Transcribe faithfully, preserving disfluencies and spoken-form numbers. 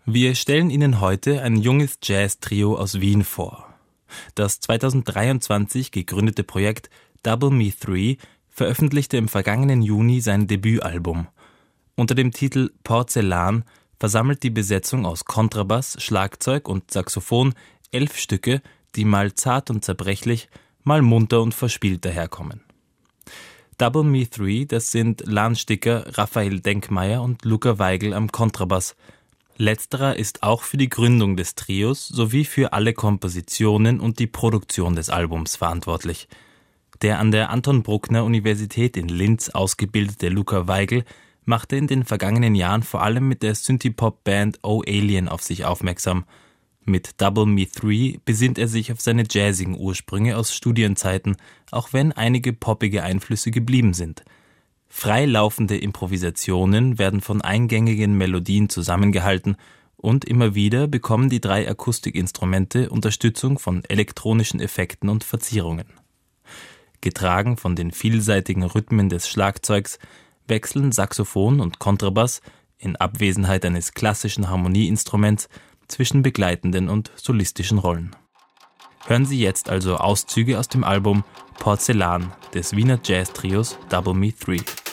Wir stellen Ihnen heute ein junges Jazz-Trio aus Wien vor. Das zweitausenddreiundzwanzig gegründete Projekt Double Me Three veröffentlichte im vergangenen Juni sein Debütalbum. Unter dem Titel Porzellan versammelt die Besetzung aus Kontrabass, Schlagzeug und Saxophon elf Stücke, die mal zart und zerbrechlich, mal munter und verspielt daherkommen. Double Me Three, das sind Lan Sticker, Raphael Denkmeier und Luca Weigl am Kontrabass. Letzterer ist auch für die Gründung des Trios sowie für alle Kompositionen und die Produktion des Albums verantwortlich. Der an der Anton-Bruckner-Universität in Linz ausgebildete Luca Weigl machte in den vergangenen Jahren vor allem mit der Synthie-Pop-Band Oh Alien auf sich aufmerksam. Mit Double Me Three besinnt er sich auf seine jazzigen Ursprünge aus Studienzeiten, auch wenn einige poppige Einflüsse geblieben sind. Frei laufende Improvisationen werden von eingängigen Melodien zusammengehalten und immer wieder bekommen die drei Akustikinstrumente Unterstützung von elektronischen Effekten und Verzierungen. Getragen von den vielseitigen Rhythmen des Schlagzeugs wechseln Saxophon und Kontrabass in Abwesenheit eines klassischen Harmonieinstruments zwischen begleitenden und solistischen Rollen. Hören Sie jetzt also Auszüge aus dem Album Porzellan des Wiener Jazz-Trios Double Me Three.